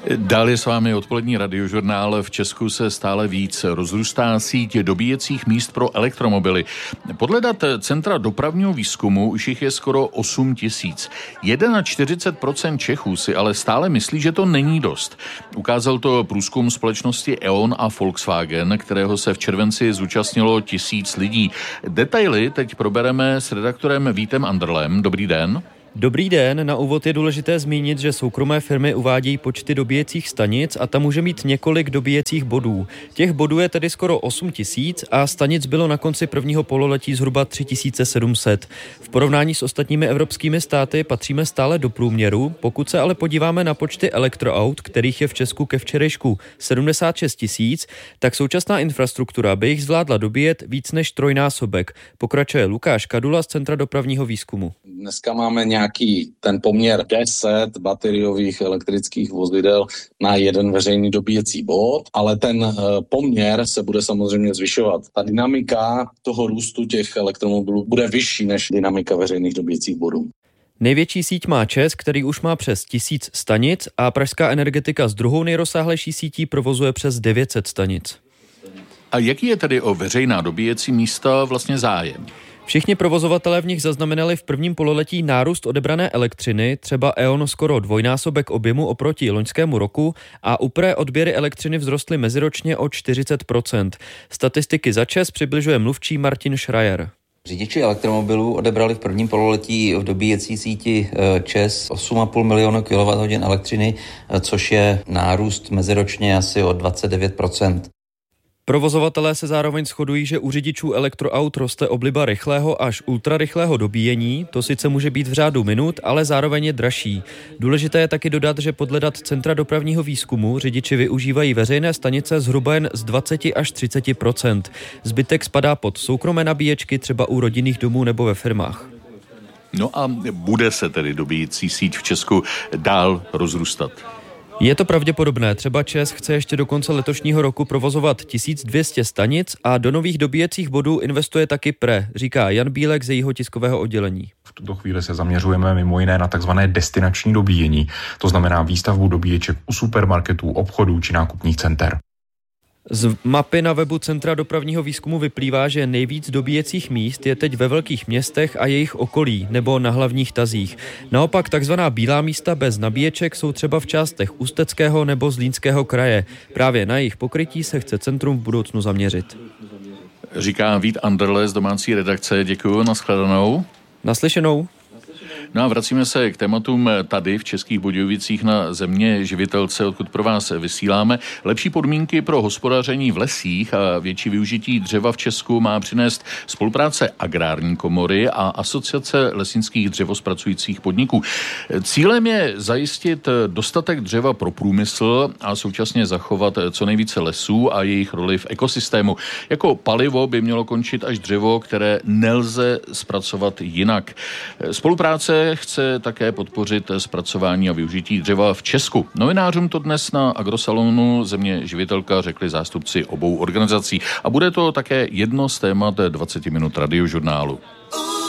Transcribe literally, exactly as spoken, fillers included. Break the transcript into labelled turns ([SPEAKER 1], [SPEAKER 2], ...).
[SPEAKER 1] Dále s vámi odpolední radiožurnál. V Česku se stále víc rozrůstá síť dobíjecích míst pro elektromobily. Podle dat Centra dopravního výzkumu už jich je skoro osm tisíc. čtyřicet jedna procent Čechů si ale stále myslí, že to není dost. Ukázal to průzkum společnosti E O N a Volkswagen, kterého se v červenci zúčastnilo tisíc lidí. Detaily teď probereme s redaktorem Vítem Anderlem. Dobrý den.
[SPEAKER 2] Dobrý den, na úvod je důležité zmínit, že soukromé firmy uvádějí počty dobíjecích stanic a tam může mít několik dobíjecích bodů. Těch bodů je tedy skoro osm tisíc a stanic bylo na konci prvního pololetí zhruba tři tisíce sedm set. V porovnání s ostatními evropskými státy patříme stále do průměru. Pokud se ale podíváme na počty elektroaut, kterých je v Česku ke včerejšku sedmdesát šest tisíc, tak současná infrastruktura by jich zvládla dobíjet víc než trojnásobek. Pokračuje Lukáš Kadula z Centra dopravního výzkumu.
[SPEAKER 3] Dneska máme nějaký ten poměr deset bateriových elektrických vozidel na jeden veřejný dobíjecí bod, ale ten poměr se bude samozřejmě zvyšovat. Ta dynamika toho růstu těch elektromobilů bude vyšší než dynamika veřejných dobíjecích bodů.
[SPEAKER 2] Největší síť má ČEZ, který už má přes tisíc stanic a Pražská energetika s druhou nejrozsáhlejší sítí provozuje přes devět set stanic.
[SPEAKER 1] A jaký je tedy o veřejná dobíjecí místa vlastně zájem?
[SPEAKER 2] Všichni provozovatelé v nich zaznamenali v prvním pololetí nárůst odebrané elektřiny, třeba E O N skoro dvojnásobek objemu oproti loňskému roku a upré odběry elektřiny vzrostly meziročně o čtyřicet procent. Statistiky za ČEZ přibližuje mluvčí Martin Schreier.
[SPEAKER 4] Řidiči elektromobilů odebrali v prvním pololetí v dobíjecí síti ČEZ osm a půl milionu kilowatthodin elektřiny, což je nárůst meziročně asi o dvacet devět procent.
[SPEAKER 2] Provozovatelé se zároveň shodují, že u řidičů elektroaut roste obliba rychlého až ultrarychlého dobíjení, to sice může být v řádu minut, ale zároveň je dražší. Důležité je taky dodat, že podle dat Centra dopravního výzkumu řidiči využívají veřejné stanice zhruba jen z dvacet až třicet procent. Zbytek spadá pod soukromé nabíječky, třeba u rodinných domů nebo ve firmách.
[SPEAKER 1] No a bude se tedy dobíjecí síť v Česku dál rozrůstat?
[SPEAKER 2] Je to pravděpodobné, třeba ČEZ chce ještě do konce letošního roku provozovat tisíc dvě stě stanic a do nových dobíjecích bodů investuje taky P R E, říká Jan Bílek z jejího tiskového oddělení.
[SPEAKER 5] V tuto chvíli se zaměřujeme mimo jiné na takzvané destinační dobíjení, to znamená výstavbu dobíječek u supermarketů, obchodů či nákupních center.
[SPEAKER 2] Z mapy na webu Centra dopravního výzkumu vyplývá, že nejvíc dobíjecích míst je teď ve velkých městech a jejich okolí nebo na hlavních tazích. Naopak takzvaná bílá místa bez nabíječek jsou třeba v částech Ústeckého nebo Zlínského kraje. Právě na jejich pokrytí se chce centrum v budoucnu zaměřit.
[SPEAKER 1] Říká Vít Anderle z domácí redakce. Děkuju, nashledanou.
[SPEAKER 2] Naslyšenou.
[SPEAKER 1] No a vracíme se k tématům tady v Českých Budějovicích na Země živitelce, odkud pro vás vysíláme. Lepší podmínky pro hospodaření v lesích a větší využití dřeva v Česku má přinést spolupráce Agrární komory a Asociace lesnických dřevozpracujících podniků. Cílem je zajistit dostatek dřeva pro průmysl a současně zachovat co nejvíce lesů a jejich roli v ekosystému. Jako palivo by mělo končit až dřevo, které nelze zpracovat jinak. Spolupráce chce také podpořit zpracování a využití dřeva v Česku. Novinářům to dnes na Agrosalonu Země živitelka řekli zástupci obou organizací. A bude to také jedno z témat dvacet minut radiožurnálu.